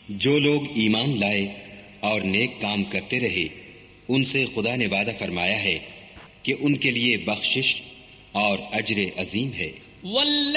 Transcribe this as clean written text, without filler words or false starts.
जो लोग ईमान लाए और नेक काम करते रहे, उनसे खुदा ने वादा फरमाया है कि उनके लिए बख्शिश और अज्र अजीम है।